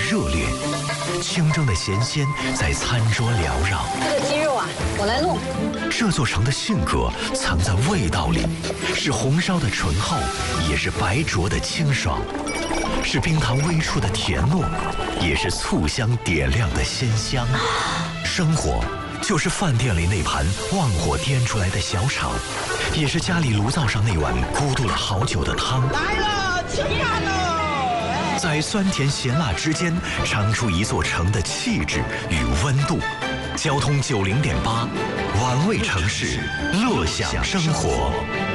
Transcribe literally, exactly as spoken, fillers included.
热烈，清蒸的咸鲜在餐桌缭绕。 这个鸡肉啊，我来弄。 这座城的性格藏在味道里，是红烧的醇厚，也是白灼的清爽，是冰糖微出的甜糯，也是醋香点亮的鲜香。生活就是饭店里那盘旺火颠出来的小炒，也是家里炉灶上那碗咕嘟了好久的汤。 来了，吃饭喽！ 在酸甜咸辣之间，尝出一座城的气质与温度。交通九零点八，玩味城市，乐享生活。